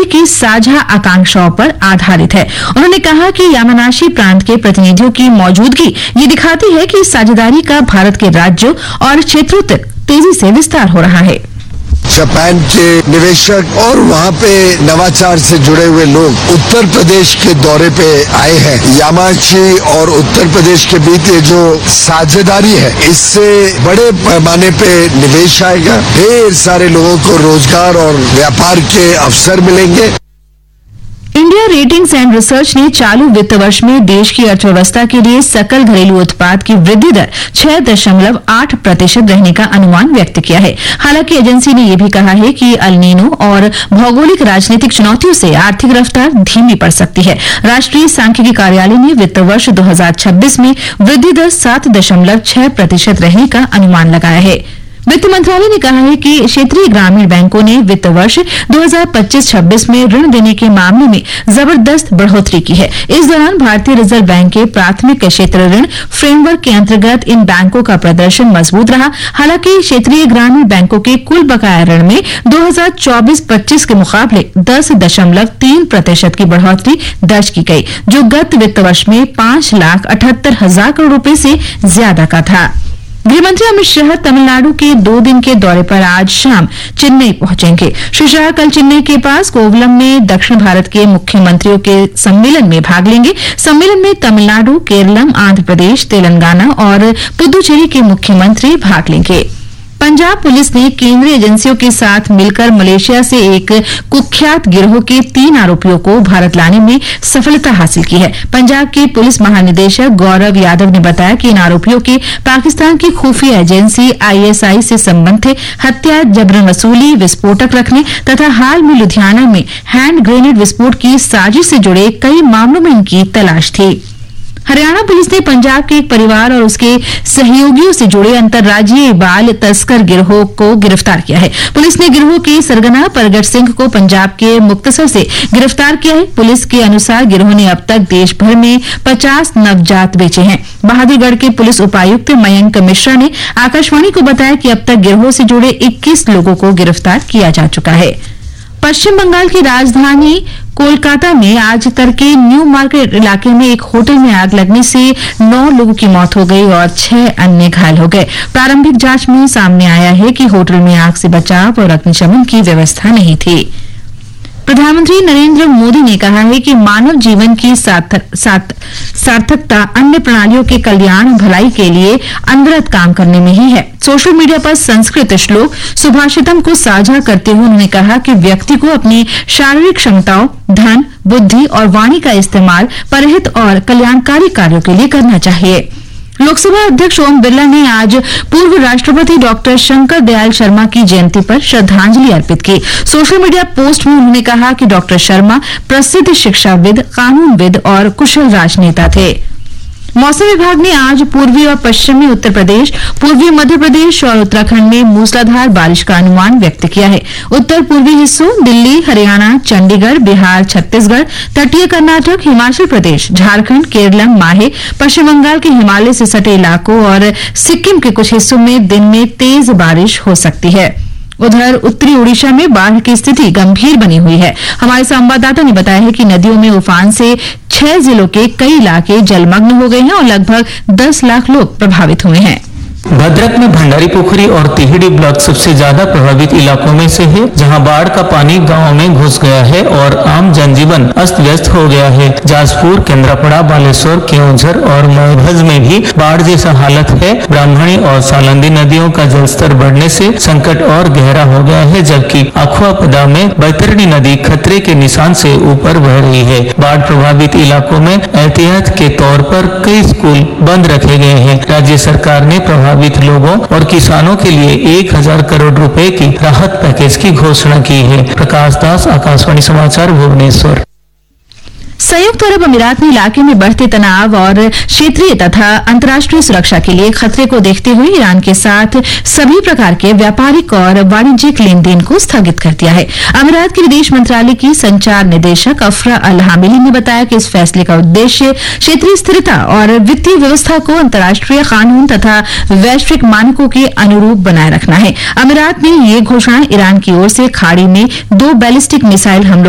समृद्धि की साझा आकांक्षाओं पर आधारित है। उन्होंने कहा कि यामानाशी प्रांत के प्रतिनिधियों की मौजूदगी ये दिखाती है कि साझेदारी का भारत के राज्यों और क्षेत्रों तक तेजी से विस्तार हो रहा है। जापान के निवेशक और वहाँ पे नवाचार से जुड़े हुए लोग उत्तर प्रदेश के दौरे पे आए हैं। यामानाशी और उत्तर प्रदेश के बीच ये जो साझेदारी है, इससे बड़े पैमाने पे निवेश आएगा, ढेर सारे लोगों को रोजगार और व्यापार के अवसर मिलेंगे। इंडिया रेटिंग्स एंड रिसर्च ने चालू वित्त वर्ष में देश की अर्थव्यवस्था के लिए सकल घरेलू उत्पाद की वृद्धि दर 6.8% रहने का अनुमान व्यक्त किया है। हालांकि एजेंसी ने यह भी कहा है कि अल नीनो और भौगोलिक राजनीतिक चुनौतियों से आर्थिक रफ्तार धीमी पड़ सकती है। राष्ट्रीय सांख्यिकी कार्यालय ने वित्त वर्ष 2026 में वृद्धि दर 7.6% रहने का अनुमान लगाया है। वित्त मंत्रालय ने कहा है कि क्षेत्रीय ग्रामीण बैंकों ने वित्त वर्ष 2025-26 में ऋण देने के मामले में जबरदस्त बढ़ोतरी की है। इस दौरान भारतीय रिजर्व बैंक के प्राथमिक क्षेत्र ऋण फ्रेमवर्क के अंतर्गत इन बैंकों का प्रदर्शन मजबूत रहा। हालांकि क्षेत्रीय ग्रामीण बैंकों के कुल बकाया ऋण में 2024-25 के मुकाबले 10.3% की बढ़ोतरी दर्ज की गई, जो गत वित्त वर्ष में 5,78,000 करोड़ रुपए से ज्यादा का था। गृहमंत्री अमित शाह तमिलनाडु के 2 दिन के दौरे पर आज शाम चेन्नई पहुंचेंगे। श्री शाह कल चेन्नई के पास कोवलम में दक्षिण भारत के मुख्यमंत्रियों के सम्मेलन में भाग लेंगे। सम्मेलन में तमिलनाडु, केरलम, आंध्र प्रदेश, तेलंगाना और पुदुचेरी के मुख्यमंत्री भाग लेंगे। पंजाब पुलिस ने केंद्रीय एजेंसियों के साथ मिलकर मलेशिया से एक कुख्यात गिरोह के 3 आरोपियों को भारत लाने में सफलता हासिल की है। पंजाब के पुलिस महानिदेशक गौरव यादव ने बताया कि इन आरोपियों के पाकिस्तान की खुफिया एजेंसी ISI से संबंध थे। हत्या, जबरन वसूली, विस्फोटक रखने तथा हाल में लुधियाना में हैंड ग्रेनेड विस्फोट की साजिश से जुड़े कई मामलों में इनकी तलाश थी। हरियाणा पुलिस ने पंजाब के एक परिवार और उसके सहयोगियों से जुड़े अंतर्राज्यीय बाल तस्कर गिरोह को गिरफ्तार किया है। पुलिस ने गिरोह के सरगना परगट सिंह को पंजाब के मुक्तसर से गिरफ्तार किया है। पुलिस के अनुसार गिरोह ने अब तक देश भर में 50 नवजात बेचे हैं। बहादुरगढ़ के पुलिस उपायुक्त मयंक मिश्रा ने आकाशवाणी को बताया कि अब तक गिरोह से जुड़े 21 लोगों को गिरफ्तार किया जा चुका है। पश्चिम बंगाल की राजधानी कोलकाता में आज तड़के न्यू मार्केट इलाके में एक होटल में आग लगने से 9 लोगों की मौत हो गई और 6 अन्य घायल हो गए। प्रारंभिक जांच में सामने आया है कि होटल में आग से बचाव और अग्निशमन की व्यवस्था नहीं थी। प्रधानमंत्री नरेंद्र मोदी ने कहा है कि मानव जीवन की सार्थकता अन्य प्रणालियों के कल्याण और भलाई के लिए अनवरत काम करने में ही है। सोशल मीडिया पर संस्कृत श्लोक सुभाषितम को साझा करते हुए उन्होंने कहा कि व्यक्ति को अपनी शारीरिक क्षमताओं, धन, बुद्धि और वाणी का इस्तेमाल परहित और कल्याणकारी कार्यों के लिए करना चाहिए। लोकसभा अध्यक्ष ओम बिरला ने आज पूर्व राष्ट्रपति डॉक्टर शंकर दयाल शर्मा की जयंती पर श्रद्धांजलि अर्पित की। सोशल मीडिया पोस्ट में उन्होंने कहा कि डॉक्टर शर्मा प्रसिद्ध शिक्षाविद, कानूनविद और कुशल राजनेता थे। मौसम विभाग ने आज पूर्वी और पश्चिमी उत्तर प्रदेश, पूर्वी मध्य प्रदेश और उत्तराखंड में मूसलाधार बारिश का अनुमान व्यक्त किया है। उत्तर पूर्वी हिस्सों दिल्ली, हरियाणा, चंडीगढ़, बिहार, छत्तीसगढ़, तटीय कर्नाटक, हिमाचल प्रदेश, झारखंड, केरलम, माहे, पश्चिम बंगाल के हिमालय से सटे इलाकों और सिक्किम के कुछ हिस्सों में दिन में तेज बारिश हो सकती है। उधर उत्तरी ओडिशा में बाढ़ की स्थिति गंभीर बनी हुई है। हमारे संवाददाता ने बताया है कि नदियों में उफान से 6 जिलों के कई इलाके जलमग्न हो गए हैं और लगभग 10 लाख लोग प्रभावित हुए हैं। भद्रक में भंडारी पोखरी और तिहिड़ी ब्लॉक सबसे ज्यादा प्रभावित इलाकों में से है, जहां बाढ़ का पानी गांव में घुस गया है और आम जनजीवन अस्त व्यस्त हो गया है। जाजपुर, केंद्रापड़ा, बालेश्वर, केओंझर और मयूरभंज में भी बाढ़ जैसा हालत है। ब्राह्मणी और सालंदी नदियों का जलस्तर बढ़ने से संकट और गहरा हो गया है, जबकि अखुआपदा में बैतरणी नदी खतरे के निशान से ऊपर बह रही है। बाढ़ प्रभावित इलाकों में एहतियात के तौर पर कई स्कूल बंद रखे गए हैं। राज्य सरकार ने प्रभावित लोगों और किसानों के लिए 1,000 करोड़ रुपए की राहत पैकेज की घोषणा की है। प्रकाश दास, आकाशवाणी समाचार, भुवनेश्वर। संयुक्त अरब अमीरात में इलाके में बढ़ते तनाव और क्षेत्रीय तथा अंतर्राष्ट्रीय सुरक्षा के लिए खतरे को देखते हुए ईरान के साथ सभी प्रकार के व्यापारिक और वाणिज्यिक लेन देन को स्थगित कर दिया है। अमीरात के विदेश मंत्रालय की संचार निदेशक अफरा अल हामिली ने बताया कि इस फैसले का उद्देश्य क्षेत्रीय स्थिरता और वित्तीय व्यवस्था को अंतर्राष्ट्रीय कानून तथा वैश्विक मानकों के अनुरूप बनाए रखना है। अमीरात ने ये घोषणा ईरान की ओर से खाड़ी में 2 बैलिस्टिक मिसाइल हमलों